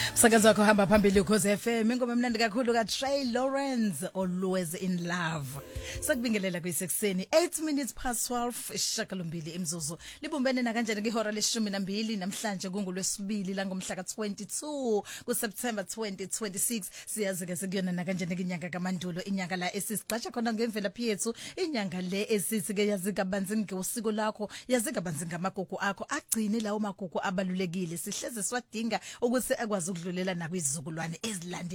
Sakaza wakho hamba phambili ukhoze FM ingoma emnandi kakhulu ka Trey Lawrence Always in Love. Sakubingelela kuyisekuseni 8 minutes past 12 shakalombili imzuzu. Libumbene na kanjani ngihora le12 namhlanje kungolwesibili la ngomhla ka 22 ku September 2026. Siyazi ke sekuyona na kanjani inyanga kaMandulo inyanga la esisiqasha khona ngemvela phethu inyanga le esithi ke yazika banzi ngosiko lakho yazika banzi ngamagugu akho agcine lawo magugu abalulekile sihleze swadinga ukuthi akwazi ukudlulela nakwizizukulwane ezilandelayo.